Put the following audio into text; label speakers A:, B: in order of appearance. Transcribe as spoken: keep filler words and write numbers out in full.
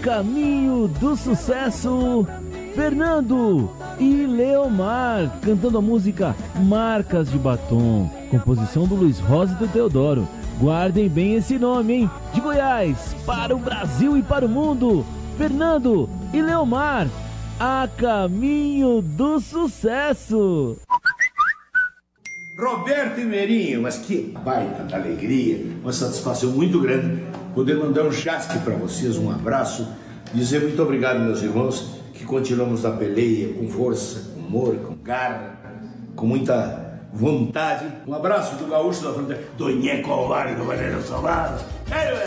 A: caminho do sucesso, Fernando e Leomar, cantando a música Marcas de Batom, composição do Luiz Rosa e do Teodoro. Guardem bem esse nome, hein? De Goiás para o Brasil e para o mundo, Fernando e Leomar, a caminho do sucesso.
B: Roberto e Merinho, mas que baita da alegria, uma satisfação muito grande poder mandar um chasque para vocês, um abraço, dizer muito obrigado, meus irmãos, que continuamos na peleia com força, com humor, com garra, com muita vontade. Um abraço do gaúcho da fronteira, do Nheco Vale do Banheiro Solado.